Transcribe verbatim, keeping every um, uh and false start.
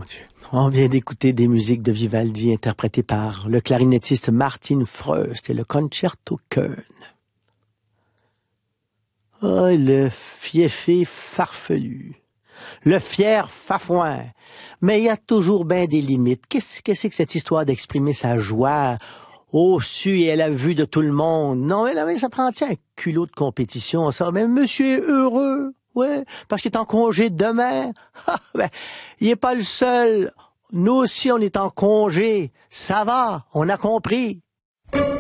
Dieu. On vient d'écouter des musiques de Vivaldi interprétées par le clarinettiste Martin Freust et le Concerto Köln. Oh, le fiefé farfelu. Le fier fafouin. Mais il y a toujours bien des limites. Qu'est-ce que c'est que cette histoire d'exprimer sa joie au su et à la vue de tout le monde? Non, mais, là, mais ça prend tiens, un culot de compétition, ça. Mais monsieur est heureux, ouais, parce qu'il est en congé demain. Ah, ben, il est pas le seul. Nous aussi, on est en congé. Ça va, on a compris.